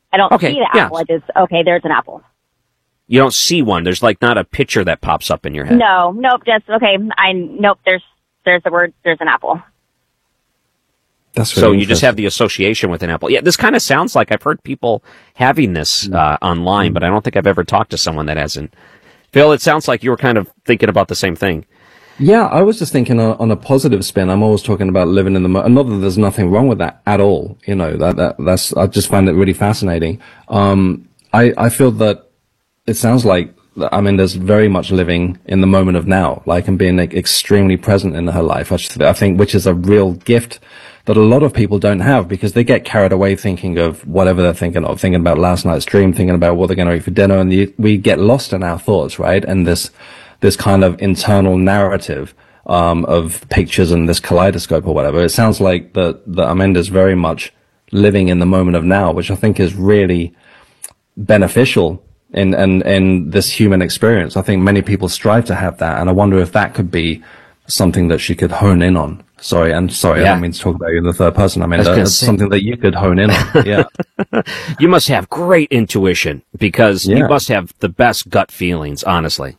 I don't Okay, see the yeah. apple. I just, okay, there's an apple. You don't see one. There's like not a picture that pops up in your head. No, nope, just, okay, nope, there's the word, there's an apple. That's So you just have the association with an apple. Yeah, this kind of sounds like I've heard people having this online, but I don't think I've ever talked to someone that hasn't. Phil, it sounds like you were kind of thinking about the same thing. Yeah, I was just thinking on a positive spin. I'm always talking about living in the moment. Not that there's nothing wrong with that at all. You know, that's, I just find it really fascinating. I feel that it sounds like, I mean, there's very much living in the moment of now, like, and being extremely present in her life. I think, which is a real gift that a lot of people don't have, because they get carried away thinking of whatever they're thinking of, thinking about last night's dream, thinking about what they're going to eat for dinner, and we get lost in our thoughts, right? And this kind of internal narrative of pictures and this kaleidoscope or whatever. It sounds like that Amenda's very much living in the moment of now, which I think is really beneficial in this human experience. I think many people strive to have that, and I wonder if that could be something that she could hone in on. Sorry, I don't mean to talk about you in the third person. I mean, that's something that you could hone in on. Yeah. You must have great intuition, because you must have the best gut feelings, honestly.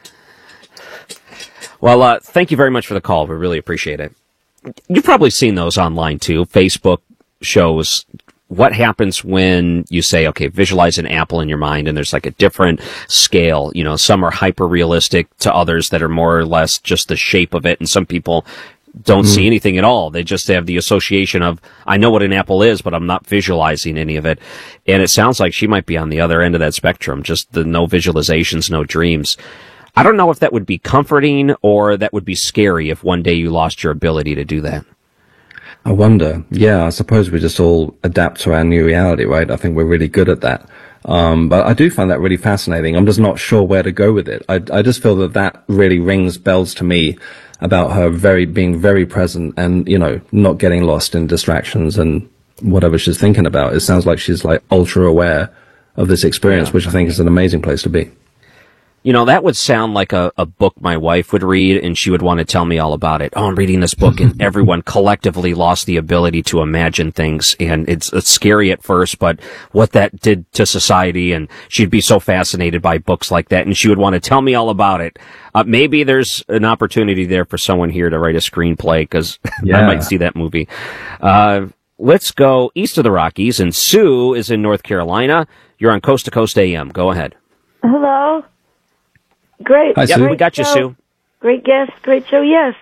Well, thank you very much for the call. We really appreciate it. You've probably seen those online too. Facebook shows what happens when you say, okay, visualize an apple in your mind, and there's like a different scale. You know, some are hyper realistic to others that are more or less just the shape of it. And some people don't see anything at all. They just have the association of, I know what an apple is, but I'm not visualizing any of it. And it sounds like she might be on the other end of that spectrum, just the no visualizations, no dreams. I don't know if that would be comforting or that would be scary if one day you lost your ability to do that. I wonder. Yeah, I suppose we just all adapt to our new reality, right? I think we're really good at that. But I do find that really fascinating. I'm just not sure where to go with it. I just feel that really rings bells to me about her being very present and, you know, not getting lost in distractions and whatever she's thinking about. It sounds like she's like ultra aware of this experience, which I think is an amazing place to be. You know, that would sound like a book my wife would read, and she would want to tell me all about it. Oh, I'm reading this book, and everyone collectively lost the ability to imagine things, and it's scary at first, but what that did to society, and she'd be so fascinated by books like that, and she would want to tell me all about it. Maybe there's an opportunity there for someone here to write a screenplay, because I might see that movie. Let's go east of the Rockies, and Sue is in North Carolina. You're on Coast to Coast AM. Go ahead. Hello. Great. Hi, Sue. Yep, we got you, Sue. Great guest, great show. Yes.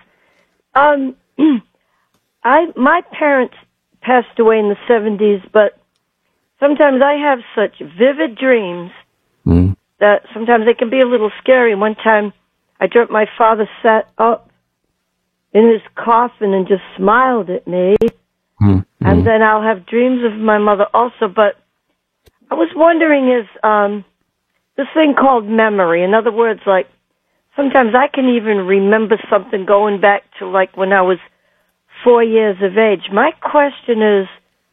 My parents passed away in the 70s, but sometimes I have such vivid dreams that sometimes they can be a little scary. One time I dreamt my father sat up in his coffin and just smiled at me. And then I'll have dreams of my mother also. But I was wondering, is this thing called memory. In other words, like, sometimes I can even remember something going back to, like, when I was 4 years of age. My question is,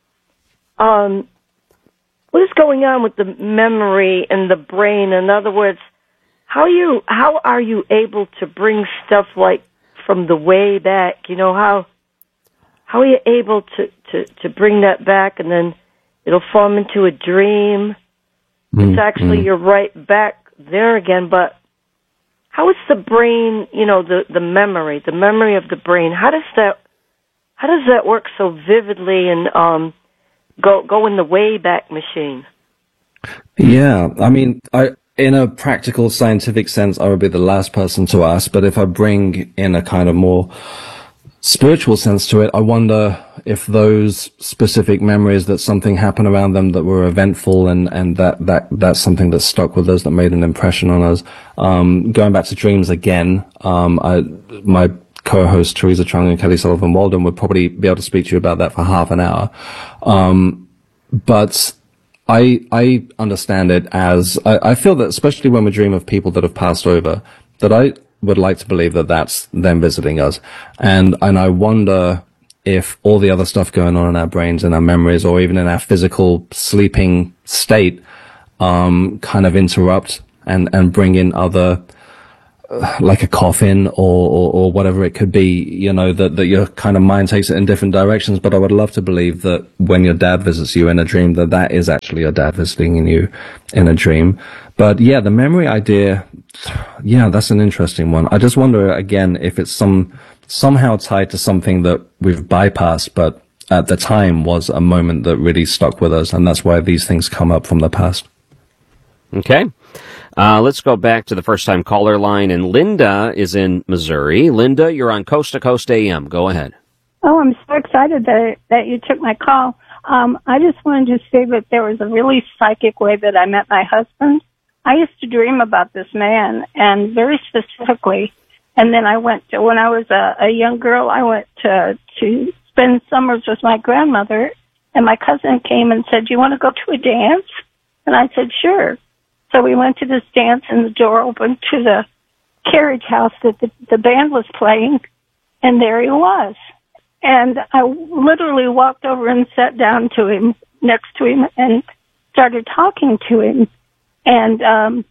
what is going on with the memory and the brain? In other words, how are you able to bring stuff, like, from the way back? You know, how are you able to bring that back, and then it'll form into a dream? It's actually, you're right back there again, but how is the brain, you know, the memory of the brain, how does that work so vividly and go in the Wayback Machine? Yeah, I mean, in a practical scientific sense, I would be the last person to ask, but if I bring in a kind of more spiritual sense to it, I wonder if those specific memories that something happened around them that were eventful and that's something that stuck with us, that made an impression on us. Going back to dreams again, my co-host Teresa Chung and Kelly Sullivan Walden would probably be able to speak to you about that for half an hour. But I understand it as, I feel that especially when we dream of people that have passed over, that I would like to believe that that's them visiting us. And I wonder if all the other stuff going on in our brains and our memories, or even in our physical sleeping state, kind of interrupt and bring in other like a coffin or whatever it could be, you know, that your kind of mind takes it in different directions. But I would love to believe that when your dad visits you in a dream, that is actually your dad visiting you in a dream. But yeah, the memory idea, yeah, that's an interesting one. I just wonder again if it's somehow tied to something that we've bypassed, but at the time was a moment that really stuck with us. And that's why these things come up from the past. Okay. Let's go back to the first-time caller line, and Linda is in Missouri. Linda, you're on Coast to Coast AM. Go ahead. Oh, I'm so excited that you took my call. I just wanted to say that there was a really psychic way that I met my husband. I used to dream about this man, and very specifically. And then when I was a young girl, I went to spend summers with my grandmother, and my cousin came and said, "Do you want to go to a dance?" And I said, "Sure." So we went to this dance, and the door opened to the carriage house that the band was playing, and there he was. And I literally walked over and sat down next to him, and started talking to him. And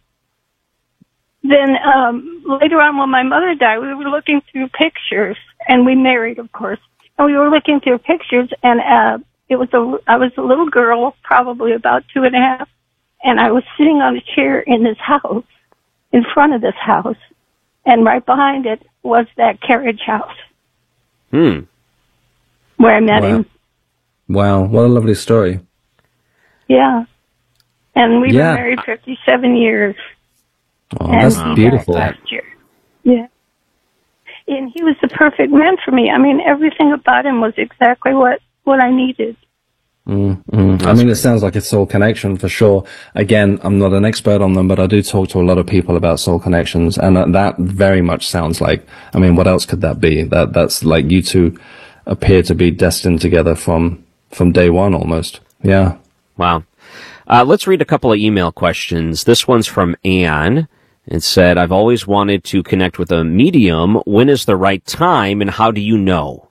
then later on, when my mother died, we were looking through pictures, and we married, of course. And we were looking through pictures, and I was a little girl, probably about 2.5. And I was sitting on a chair in this house, in front of this house, and right behind it was that carriage house. Where I met him. Wow, what a lovely story. Yeah. And we've been married 57 years. Oh, that's beautiful. Last year. Yeah. And he was the perfect man for me. I mean, everything about him was exactly what I needed. I mean, it sounds like a soul connection for sure. Again, I'm not an expert on them, but I do talk to a lot of people about soul connections, and that very much sounds like, I mean, what else could that be? That's like you two appear to be destined together from day one almost. Yeah. Wow. Let's read a couple of email questions. This one's from Anne. It said, "I've always wanted to connect with a medium. When is the right time, and how do you know?"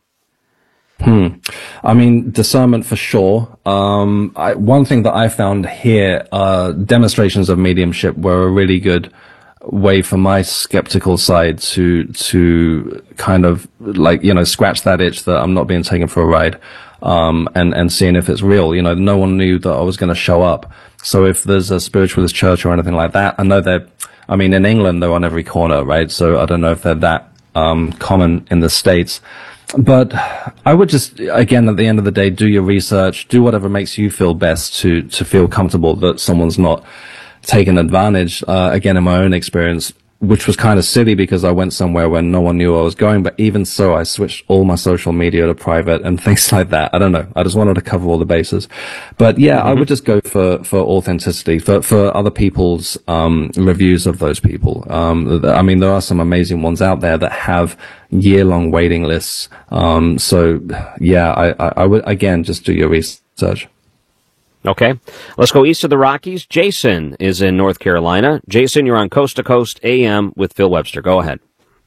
I mean, discernment for sure. One thing that I found here, demonstrations of mediumship were a really good way for my skeptical side to kind of like, you know, scratch that itch that I'm not being taken for a ride, and seeing if it's real. You know, no one knew that I was going to show up. So if there's a spiritualist church or anything like that, I know I mean, in England, they're on every corner, right? So I don't know if they're that, common in the States. But I would just, again, at the end of the day, do your research, do whatever makes you feel best to feel comfortable that someone's not taking advantage. Again, in my own experience, which was kind of silly because I went somewhere where no one knew I was going. But even so, I switched all my social media to private and things like that. I don't know. I just wanted to cover all the bases. But yeah, I would just go for authenticity, for other people's reviews of those people. I mean, there are some amazing ones out there that have year-long waiting lists. So yeah, I would, again, just do your research. Okay. Let's go east of the Rockies. Jason is in North Carolina. Jason, you're on Coast to Coast AM with Phil Webster. Go ahead.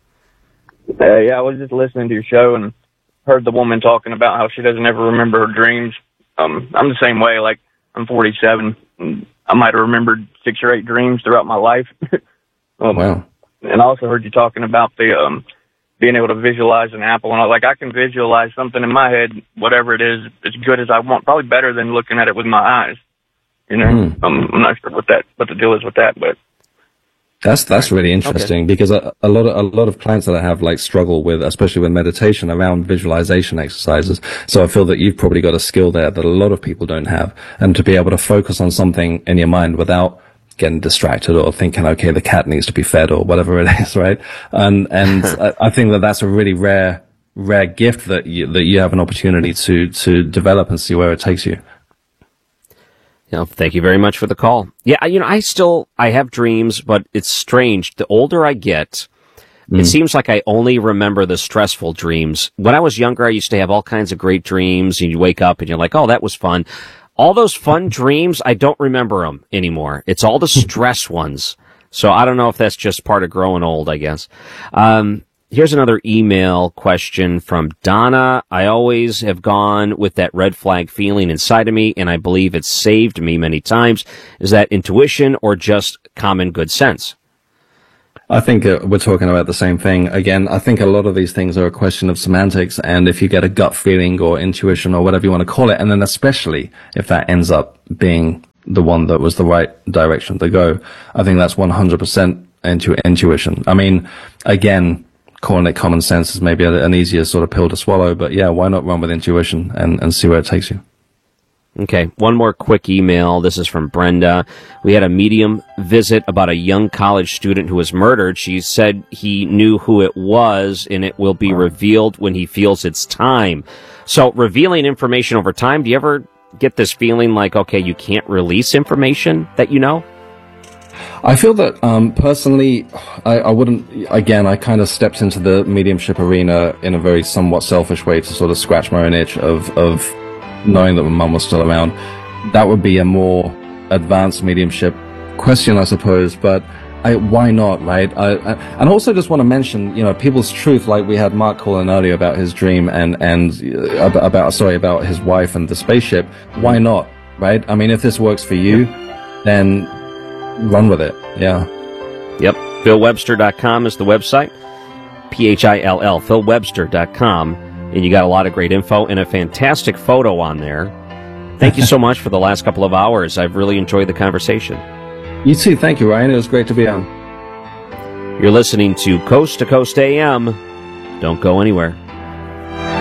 Yeah, I was just listening to your show and heard the woman talking about how she doesn't ever remember her dreams. I'm the same way. Like, I'm 47. And I might have remembered 6 or 8 dreams throughout my life. Wow. And I also heard you talking about the being able to visualize an apple. And I can visualize something in my head, whatever it is, as good as I want, probably better than looking at it with my eyes. You know, I'm not sure what the deal is with that, but that's really interesting because a lot of clients that I have like struggle with, especially with meditation, around visualization exercises. So I feel that you've probably got a skill there that a lot of people don't have, and to be able to focus on something in your mind without getting distracted or thinking, okay, the cat needs to be fed or whatever it is, right? And I think that that's a really rare gift that you have an opportunity to develop and see where it takes you. Yeah, thank you very much for the call. Yeah, you know, I have dreams, but it's strange. The older I get, it seems like I only remember the stressful dreams. When I was younger, I used to have all kinds of great dreams, and you wake up and you're like, oh, that was fun. All those fun dreams, I don't remember them anymore. It's all the stress ones. So I don't know if that's just part of growing old, I guess. Here's another email question from Donna. I always have gone with that red flag feeling inside of me, and I believe it's saved me many times. Is that intuition or just common good sense? I think we're talking about the same thing. Again, I think a lot of these things are a question of semantics, and if you get a gut feeling or intuition or whatever you want to call it, and then especially if that ends up being the one that was the right direction to go, I think that's 100% intuition. I mean, again, calling it common sense is maybe an easier sort of pill to swallow, but yeah, why not run with intuition and see where it takes you? Okay, one more quick email. This is from Brenda. We had a medium visit about a young college student who was murdered. She said he knew who it was, and it will be revealed when he feels it's time. So, revealing information over time, do you ever get this feeling like, okay, you can't release information that you know? I feel that, personally, I wouldn't, again, I kind of stepped into the mediumship arena in a very somewhat selfish way to sort of scratch my own itch of knowing that my mum was still around. That would be a more advanced mediumship question, I suppose, but why not, right? And also just want to mention, people's truth, like we had Mark calling earlier about his dream and about his wife and the spaceship. Why not, right? I mean, if this works for you, then run with it. Yeah. Yep. PhilWebster.com is the website. PHILL, PhilWebster.com. And you got a lot of great info and a fantastic photo on there. Thank you so much for the last couple of hours. I've really enjoyed the conversation. You too. Thank you, Ryan. It was great to be on. You're listening to Coast AM. Don't go anywhere.